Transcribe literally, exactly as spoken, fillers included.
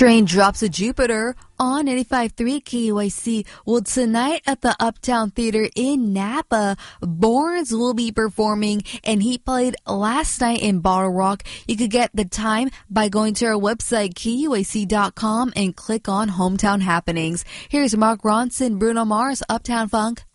Train Drops to Jupiter on ninety-five point three K U I C. Well, tonight at the Uptown Theater in Napa, Borns will be performing, and he played last night in Bottle Rock. You could get the time by going to our website, K U A C dot com, and click on Hometown Happenings. Here's Mark Ronson, Bruno Mars, Uptown Funk.